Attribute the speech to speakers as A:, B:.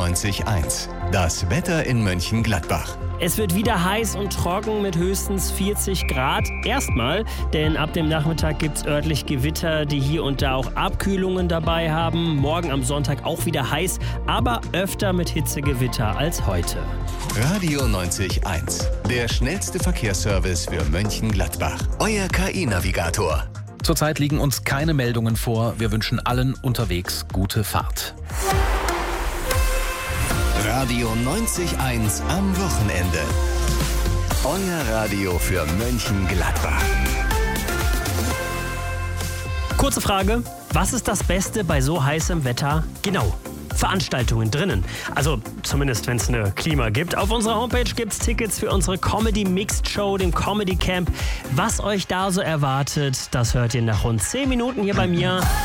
A: 90.1. Das Wetter in Mönchengladbach.
B: Es wird wieder heiß und trocken mit höchstens 40 Grad. Erstmal, denn ab dem Nachmittag gibt es örtlich Gewitter, die hier und da auch Abkühlungen dabei haben. Morgen am Sonntag auch wieder heiß, aber öfter mit Hitzegewitter als heute.
A: Radio 90.1. Der schnellste Verkehrsservice für Mönchengladbach. Euer KI-Navigator.
C: Zurzeit liegen uns keine Meldungen vor. Wir wünschen allen unterwegs gute Fahrt.
A: Radio 90.1 am Wochenende. Euer Radio für Mönchengladbach.
B: Kurze Frage, was ist das Beste bei so heißem Wetter? Genau, Veranstaltungen drinnen. Also zumindest, wenn es eine Klima gibt. Auf unserer Homepage gibt es Tickets für unsere Comedy Mixed Show, dem Comedy Camp. Was euch da so erwartet, das hört ihr nach rund 10 Minuten hier bei mir.